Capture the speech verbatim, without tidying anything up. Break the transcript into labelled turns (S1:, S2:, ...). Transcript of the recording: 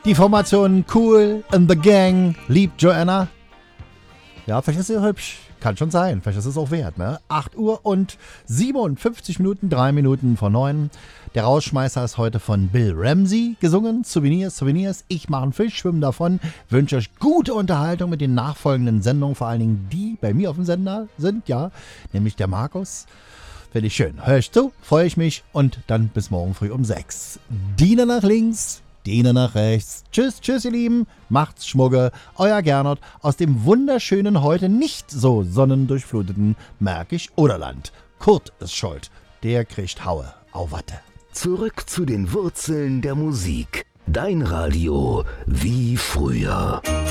S1: Die Formation Cool and the Gang liebt Joanna. Ja, vielleicht ist sie hübsch. Kann schon sein. Vielleicht ist es auch wert, ne? acht Uhr und siebenundfünfzig Minuten, drei Minuten vor neun. Der Rausschmeißer ist heute von Bill Ramsey gesungen. Souvenirs, Souvenirs. Ich mache einen Fisch, schwimme davon. Wünsche euch gute Unterhaltung mit den nachfolgenden Sendungen. Vor allen Dingen die bei mir auf dem Sender sind, ja. Nämlich der Markus. Finde ich schön. Hör ich zu, freue ich mich. Und dann bis morgen früh um sechs. Diener nach links. Diener nach rechts. Tschüss, tschüss, ihr Lieben. Macht's Schmugge. Euer Gernot aus dem wunderschönen, heute nicht so sonnendurchfluteten Märkisch-Oderland. Kurt ist schuld. Der kriegt Haue. Au Watte.
S2: Zurück zu den Wurzeln der Musik. Dein Radio wie früher.